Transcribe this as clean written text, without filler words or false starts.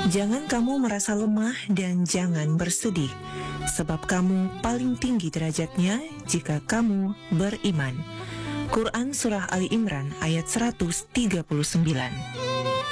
Jangan kamu merasa lemah dan jangan bersedih, sebab kamu paling tinggi derajatnya jika kamu beriman. Quran Surah Ali Imran ayat 139.